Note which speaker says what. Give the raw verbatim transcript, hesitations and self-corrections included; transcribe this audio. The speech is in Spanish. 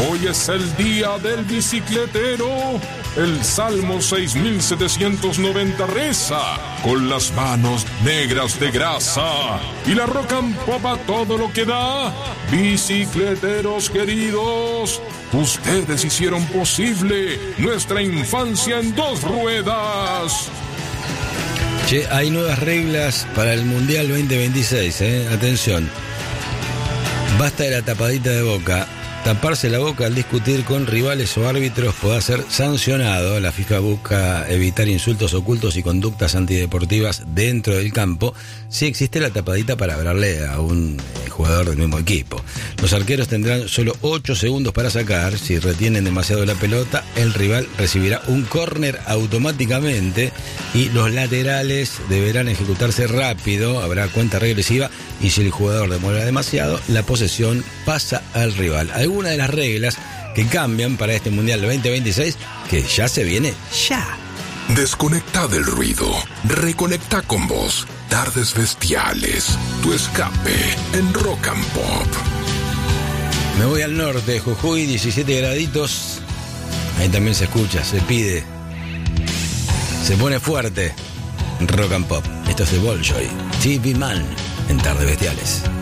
Speaker 1: Hoy es el día del bicicletero. El Salmo seis mil setecientos noventa reza: con las manos negras de grasa y la rock and pop a todo lo que da. Bicicleteros queridos, ustedes hicieron posible nuestra infancia en dos ruedas.
Speaker 2: Che, hay nuevas reglas para el Mundial veinte veintiséis, ¿eh? Atención. Basta de la tapadita de boca. Taparse la boca al discutir con rivales o árbitros puede ser sancionado. La FIFA busca evitar insultos ocultos y conductas antideportivas dentro del campo si existe la tapadita para hablarle a un jugador del mismo equipo. Los arqueros tendrán solo ocho segundos para sacar. Si retienen demasiado la pelota, el rival recibirá un córner automáticamente y los laterales deberán ejecutarse rápido. Habrá cuenta regresiva y si el jugador demora demasiado, la posesión pasa al rival. Algunas de las reglas que cambian para este Mundial veinte veintiséis, que ya se viene ya.
Speaker 1: Desconecta del ruido, reconecta con vos. Tardes Bestiales, tu escape en Rock and Pop.
Speaker 2: Me voy al norte, Jujuy, diecisiete graditos. Ahí también se escucha, se pide. Se pone fuerte. Rock and Pop. Esto es de Bolshoi, T V Man, en Tardes Bestiales.